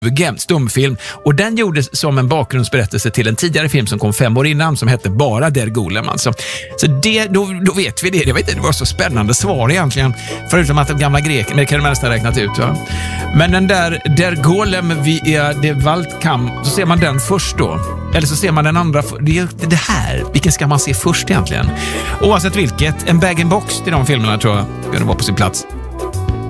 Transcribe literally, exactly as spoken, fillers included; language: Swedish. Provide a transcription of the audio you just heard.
stumfilm, och den gjordes som en bakgrundsberättelse till en tidigare film som kom fem år innan som hette bara Der Golem alltså. Så det, då, då vet vi det. Jag vet inte, det var så spännande svar egentligen, förutom att de gamla grekerna, det kan man nästan räknat ut, va? Men den där Der Golem via det Waldkampf, så ser man den först då, eller så ser man den andra. Det, det här, vilken ska man se först egentligen? Oavsett vilket, en bag-in-box till de filmerna tror jag skulle vara på sin plats.